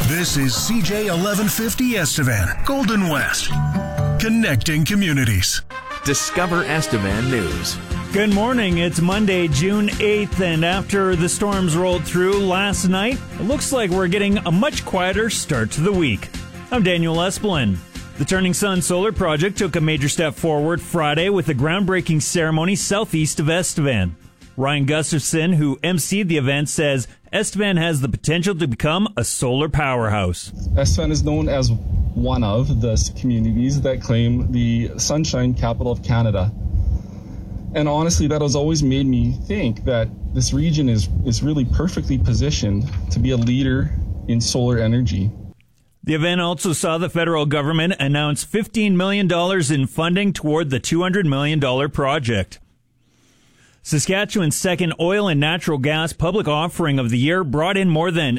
This is CJ 1150 Estevan, Golden West. Connecting communities. Discover Estevan News. Good morning. It's Monday, June 8th, and after the storms rolled through last night, it looks like we're getting a much quieter start to the week. I'm Daniel Esplin. The Turning Sun Solar Project took a major step forward Friday with a groundbreaking ceremony southeast of Estevan. Ryan Gustafson, who emceed the event, says Estevan has the potential to become a solar powerhouse. Estevan is known as one of the communities that claim the Sunshine Capital of Canada. And honestly, that has always made me think that this region is really perfectly positioned to be a leader in solar energy. The event also saw the federal government announce $15 million in funding toward the $200 million project. Saskatchewan's second oil and natural gas public offering of the year brought in more than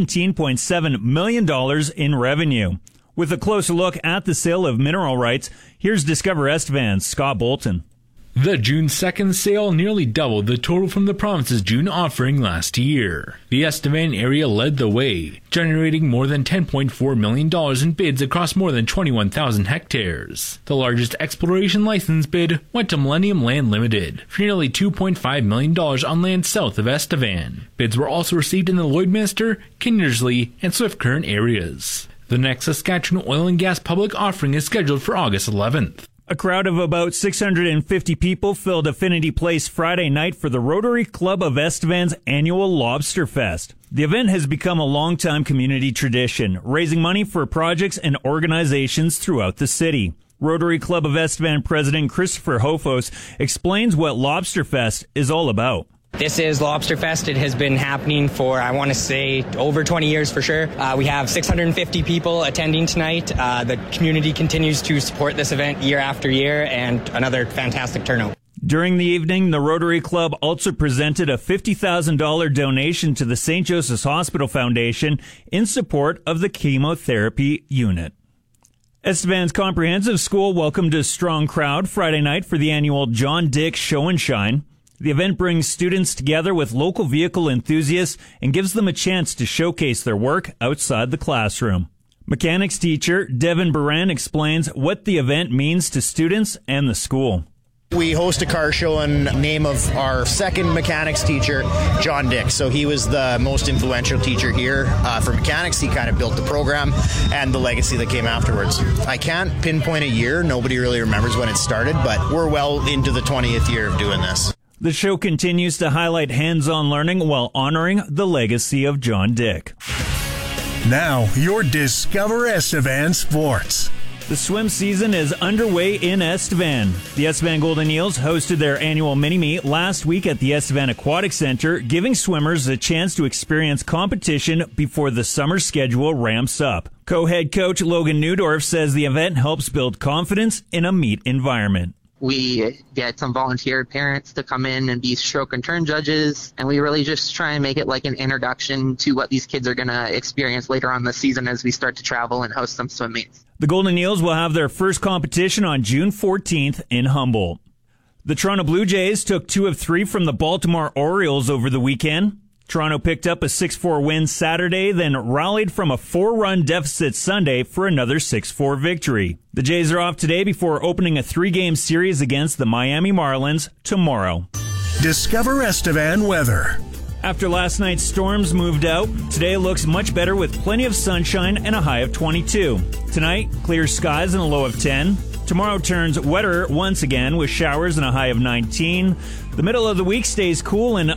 $17.7 million in revenue. With a closer look at the sale of mineral rights, here's Discover Estevan's Scott Bolton. The June 2nd sale nearly doubled the total from the province's June offering last year. The Estevan area led the way, generating more than $10.4 million in bids across more than 21,000 hectares. The largest exploration license bid went to Millennium Land Limited for nearly $2.5 million on land south of Estevan. Bids were also received in the Lloydminster, Kindersley, and Swift Current areas. The next Saskatchewan oil and gas public offering is scheduled for August 11th. A crowd of about 650 people filled Affinity Place Friday night for the Rotary Club of Estevan's annual Lobster Fest. The event has become a long-time community tradition, raising money for projects and organizations throughout the city. Rotary Club of Estevan President Christopher Hofos explains what Lobster Fest is all about. This is Lobster Fest. It has been happening for, I want to say, over 20 years for sure. We have 650 people attending tonight. The community continues to support this event year after year, and another fantastic turnout. During the evening, the Rotary Club also presented a $50,000 donation to the St. Joseph's Hospital Foundation in support of the chemotherapy unit. Estevan's Comprehensive School welcomed a strong crowd Friday night for the annual John Dick Show and Shine. The event brings students together with local vehicle enthusiasts and gives them a chance to showcase their work outside the classroom. Mechanics teacher Devin Baran explains what the event means to students and the school. We host a car show in name of our second mechanics teacher, John Dick. So he was the most influential teacher here for mechanics. He kind of built the program and the legacy that came afterwards. I can't pinpoint a year. Nobody really remembers when it started, but we're well into the 20th year of doing this. The show continues to highlight hands-on learning while honoring the legacy of John Dick. Now, your Discover Estevan Sports. The swim season is underway in Estevan. The Estevan Golden Eels hosted their annual mini-meet last week at the Estevan Aquatic Center, giving swimmers a chance to experience competition before the summer schedule ramps up. Co-head coach Logan Neudorf says the event helps build confidence in a meet environment. We get some volunteer parents to come in and be stroke and turn judges, and we really just try and make it like an introduction to what these kids are going to experience later on this season as we start to travel and host some swim meets. The Golden Eels will have their first competition on June 14th in Humboldt. The Toronto Blue Jays took 2 of 3 from the Baltimore Orioles over the weekend. Toronto picked up a 6-4 win Saturday, then rallied from a 4-run deficit Sunday for another 6-4 victory. The Jays are off today before opening a 3-game series against the Miami Marlins tomorrow. Discover Estevan weather. After last night's storms moved out, today looks much better with plenty of sunshine and a high of 22. Tonight, clear skies and a low of 10. Tomorrow turns wetter once again with showers and a high of 19. The middle of the week stays cool and